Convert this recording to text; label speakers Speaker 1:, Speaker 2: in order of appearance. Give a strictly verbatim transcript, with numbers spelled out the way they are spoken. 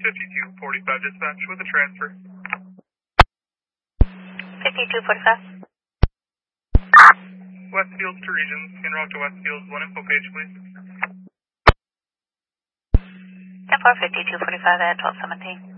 Speaker 1: fifty-two forty-five dispatch with a transfer.
Speaker 2: fifty-two forty-five.
Speaker 1: Westfields to Regions, en route to Westfields, one info page, please.
Speaker 2: ten four fifty-two forty-five at twelve seventeen.